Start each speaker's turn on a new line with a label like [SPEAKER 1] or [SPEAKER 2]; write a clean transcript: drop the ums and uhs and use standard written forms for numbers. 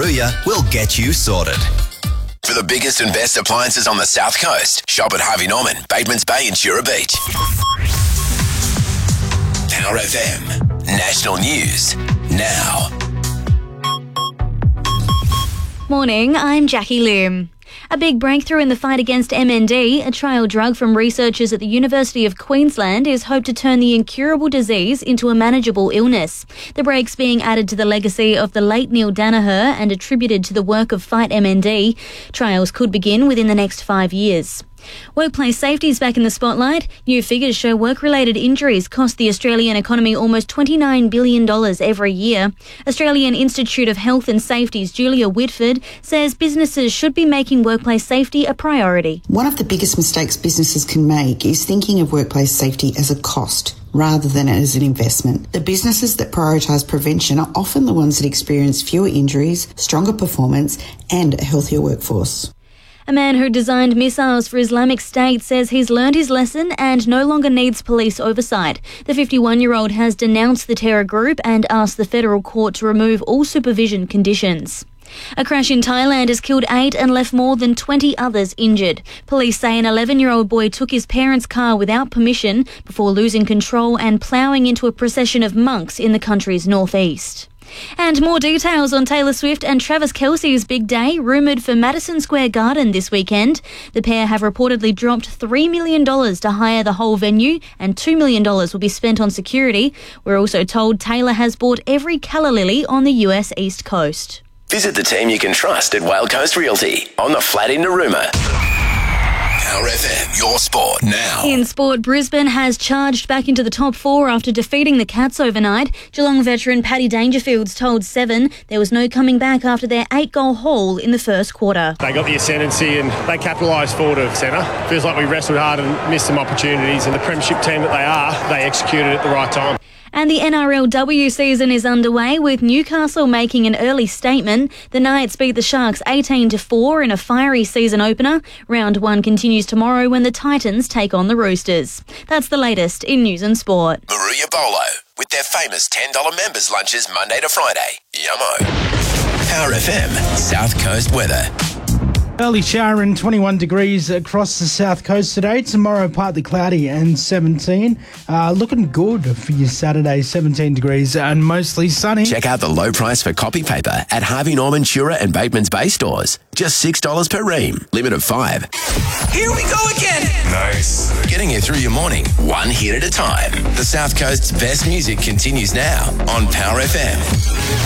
[SPEAKER 1] Maruya will get you sorted.
[SPEAKER 2] For the biggest and best appliances on the South Coast, shop at Harvey Norman, Batemans Bay and Shura Beach. Power FM. National News. Now.
[SPEAKER 3] Morning, I'm Jackie Lim. A big breakthrough in the fight against MND, a trial drug from researchers at the University of Queensland, is hoped to turn the incurable disease into a manageable illness. The break's being added to the legacy of the late Neil Danaher and attributed to the work of Fight MND. Trials could begin within the next 5 years. Workplace safety is back in the spotlight. New figures show work-related injuries cost the Australian economy almost $29 billion every year. Australian Institute of Health and Safety's Julia Whitford says businesses should be making workplace safety a priority.
[SPEAKER 4] One of the biggest mistakes businesses can make is thinking of workplace safety as a cost rather than as an investment. The businesses that prioritise prevention are often the ones that experience fewer injuries, stronger performance and a healthier workforce.
[SPEAKER 3] A man who designed missiles for Islamic State says he's learned his lesson and no longer needs police oversight. The 51-year-old has denounced the terror group and asked the federal court to remove all supervision conditions. A crash in Thailand has killed 8 and left more than 20 others injured. Police say an 11-year-old boy took his parents' car without permission before losing control and ploughing into a procession of monks in the country's northeast. And more details on Taylor Swift and Travis Kelce's big day, rumoured for Madison Square Garden this weekend. The pair have reportedly dropped $3 million to hire the whole venue, and $2 million will be spent on security. We're also told Taylor has bought every calla lily on the US East Coast.
[SPEAKER 2] Visit the team you can trust at Whale Coast Realty on the flat in Narooma. Power FM, your sport now.
[SPEAKER 3] In sport, Brisbane has charged back into the top 4 after defeating the Cats overnight. Geelong veteran Paddy Dangerfield's told Seven there was no coming back after their 8-goal haul in the first quarter.
[SPEAKER 5] They got the ascendancy and they capitalised forward of centre. Feels like we wrestled hard and missed some opportunities, and the premiership team that they are, they executed at the right time.
[SPEAKER 3] And the NRLW season is underway, with Newcastle making an early statement. The Knights beat the Sharks 18-4 in a fiery season opener. Round 1 continues tomorrow when the Titans take on the Roosters. That's the latest in news and sport.
[SPEAKER 2] Maruya Bolo with their famous $10 members lunches Monday to Friday. Yummo. Power FM, South Coast weather.
[SPEAKER 6] Early shower and 21 degrees across the south coast today. Tomorrow, partly cloudy and 17. Looking good for your Saturday, 17 degrees and mostly sunny.
[SPEAKER 2] Check out the low price for copy paper at Harvey Norman, Shura and Batemans Bay stores. Just $6 per ream. Limit of 5. Here we go again. Nice. Getting you through your morning, one hit at a time. The South Coast's best music continues now on Power FM.